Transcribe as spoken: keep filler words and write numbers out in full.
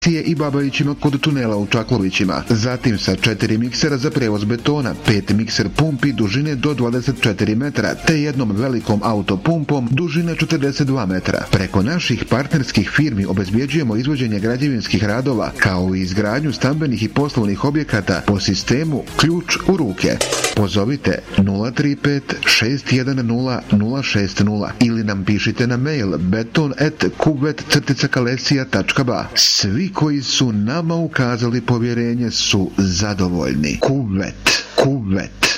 i Babajićima kod tunela u Čaklovićima. Zatim sa četiri miksera za prevoz betona, pet mikser pumpi dužine do dvadeset četiri metra, te jednom velikom autopumpom dužine četrdeset dva metra. Preko naših partnerskih firmi obezbjeđujemo izvođenje građevinskih radova, kao i izgradnju stambenih i poslovnih objekata po sistemu ključ u ruke. Pozovite nula tri pet šest jedan nula nula šest nula ili nam pišite na mail beton at kuvet crtica kalesija tačka ba. Svi koji su nama ukazali povjerenje su zadovoljni. Kuvet, kuvet.